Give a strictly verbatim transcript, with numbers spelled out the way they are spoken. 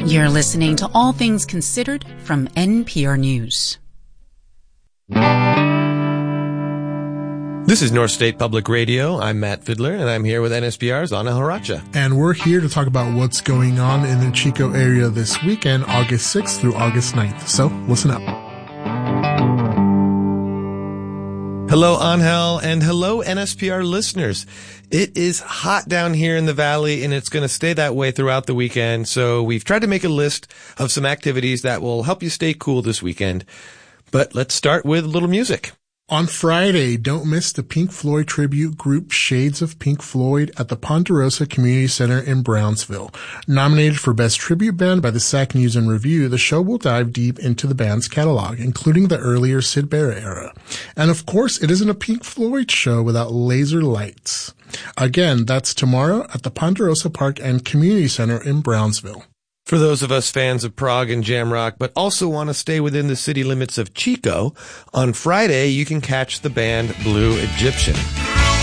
You're listening to All Things Considered from N P R News. This is North State Public Radio. I'm Matt Fidler, and I'm here with N S P R's Ana Horacha. And we're here to talk about what's going on in the Chico area this weekend, August sixth through August ninth. So, listen up. Hello, Angel, and hello, N S P R listeners. It is hot down here in the valley, and it's going to stay that way throughout the weekend. So we've tried to make a list of some activities that will help you stay cool this weekend. But let's start with a little music. On Friday, don't miss the Pink Floyd tribute group Shades of Pink Floyd at the Ponderosa Community Center in Brownsville. Nominated for Best Tribute Band by the S A C News and Review, the show will dive deep into the band's catalog, including the earlier Syd Barrett era. And of course, it isn't a Pink Floyd show without laser lights. Again, that's tomorrow at the Ponderosa Park and Community Center in Brownsville. For those of us fans of prog and jam rock, but also want to stay within the city limits of Chico, on Friday you can catch the band Blue Egyptian.